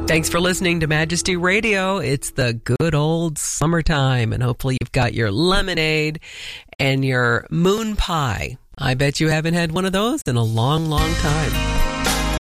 Thanks for listening to Majesty Radio. It's the good old summertime, and hopefully you've got your lemonade and your moon pie. I bet you haven't had one of those in a long, long time.